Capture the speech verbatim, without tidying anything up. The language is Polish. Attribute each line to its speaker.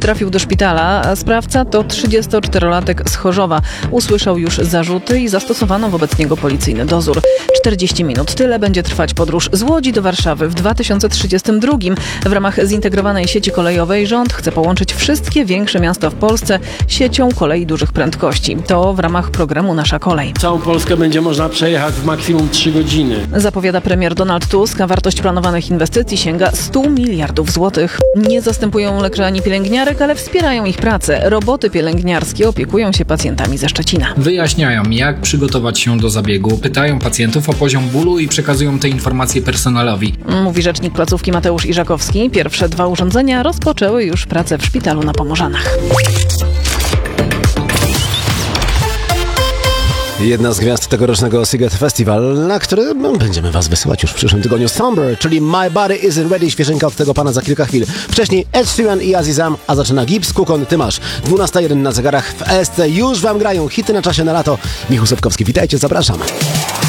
Speaker 1: trafił do szpitala, a sprawca to trzydziestoczterolatek z Chorzowa. Usłyszał już zarzuty i zastosowano wobec niego policyjny dozór. czterdzieści minut. Tyle będzie trwać podróż z Łodzi do Warszawy w dwa tysiące trzydziestym drugim. W ramach zintegrowanej sieci kolejowej rząd chce połączyć wszystkie większe miasta w Polsce siecią kolei dużych prędkości. To w ramach programu Nasza Kolej.
Speaker 2: Całą Polskę będzie można przejechać w maksimum trzy godziny.
Speaker 1: Zapowiada premier Donald Tusk, a wartość planowanych inwestycji sięga stu miliardów złotych. Nie zastępują lekarzy ani pielęgniarek, ale wspierają ich pracę. Roboty pielęgniarskie opiekują się pacjentami ze Szczecina.
Speaker 3: Wyjaśniają, jak przygotować się do zabiegu, pytają pacjentów o poziom bólu i przekazują te informacje personalowi.
Speaker 1: Mówi rzecznik placówki Mateusz Iżakowski. Pierwsze dwa urządzenia rozpoczęły już pracę w szpitalu na Pomorzanach.
Speaker 4: Jedna z gwiazd tegorocznego Sziget Festival, na który będziemy was wysyłać już w przyszłym tygodniu. Somber, czyli My Body Isn't Ready, świeżynka od tego pana za kilka chwil. Wcześniej Ed Sheeran i Azizam, a zaczyna Gibbs, Kukon, Ty masz. dwunasta jeden na zegarach w E S C. Już wam grają hity na czasie na lato. Michał Sepkowski, witajcie, zapraszam.